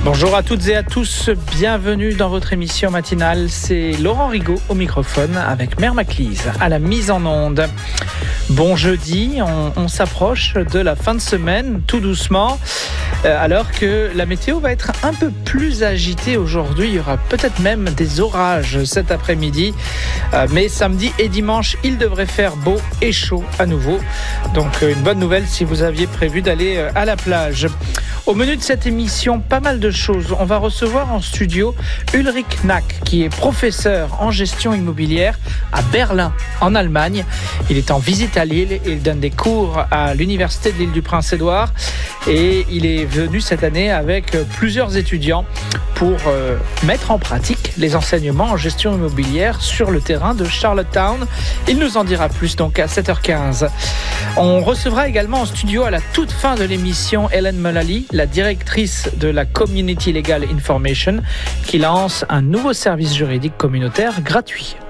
Bonjour à toutes et à tous, bienvenue dans votre émission matinale. C'est Laurent Rigaud au microphone avec Mère Maclise à la mise en onde. Bon jeudi, on s'approche de la fin de semaine tout doucement, alors que la météo va être un peu plus agitée aujourd'hui. Il y aura peut-être même des orages cet après-midi, mais samedi et dimanche, il devrait faire beau et chaud à nouveau. Donc une bonne nouvelle si vous aviez prévu d'aller à la plage. Au menu de cette émission, pas mal de choses. On va recevoir en studio Ulrich Nack, qui est professeur en gestion immobilière à Berlin, en Allemagne. Il est en visite à Lille, il donne des cours à l'université de l'île du Prince-Édouard et il est venu cette année avec plusieurs étudiants pour mettre en pratique les enseignements en gestion immobilière sur le terrain de Charlottetown. Il nous en dira plus donc à 7h15. On recevra également en studio à la toute fin de l'émission Hélène Mullally, la directrice de la Community Legal Information, qui lance un nouveau service juridique communautaire gratuit.